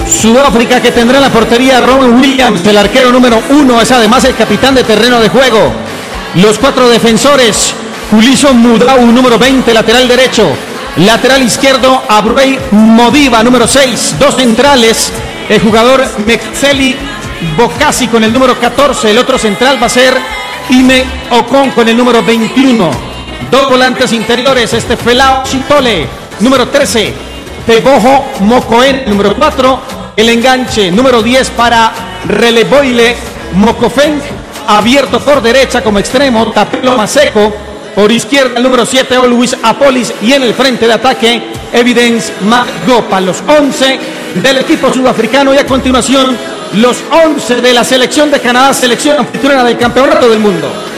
Sudáfrica, que tendrá en la portería Robin Williams, el arquero número 1, es además el capitán de terreno de juego. Los 4 defensores: Juliso Mudau, número 20, lateral derecho. Lateral izquierdo, Abrey Modiba, número 6. 2 centrales, el jugador Mexeli Bokasi con el número 14. El otro central va a ser Ime Ocon con el número 21. 2 volantes interiores, Felao Chitole, número 13. Teboho Mokoen, número 4. El enganche, número 10 para Releboile Mokofen, abierto por derecha como extremo, Tapelo Maseco. Por izquierda, el número 7, Luis Apolis. Y en el frente de ataque, Evidence Magopa. Los 11 del equipo sudafricano. Y a continuación, los 11 de la selección de Canadá, selección anfitriona del Campeonato del Mundo.